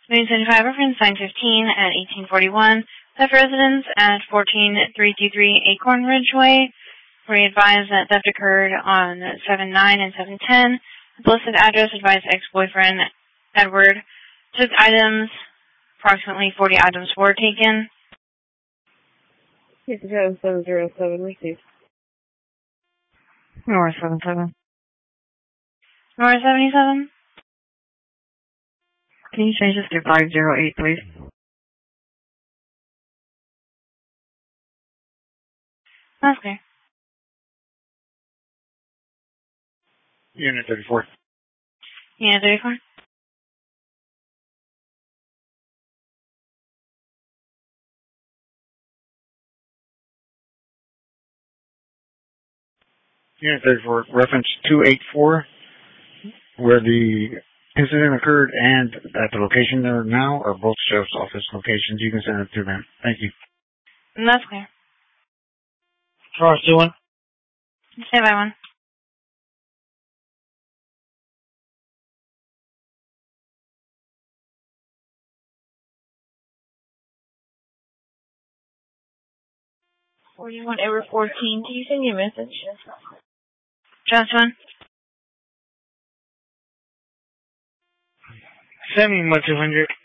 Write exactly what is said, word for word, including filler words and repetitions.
Moon seventy-five, reference nine fifteen at eighteen forty-one. Theft residence at fourteen three two three Acorn Ridge Way. We advise that theft occurred on seven nine and seven ten. The listed address advised ex-boyfriend Edward took items. Approximately forty items were taken. Yes, seven zero seven, received. North seven seven. North seventy-seven. Can you change this to five zero eight, please? That's okay. Unit thirty-four. Unit thirty-four. Unit thirty-four, reference two eight four, where the incident occurred and at the location there now are both sheriff's office locations. You can send it to them. Thank you. That's clear. Charles two one. Stand by one. forty-one over fourteen. Can you send me a message? Just one. Send me one two hundred.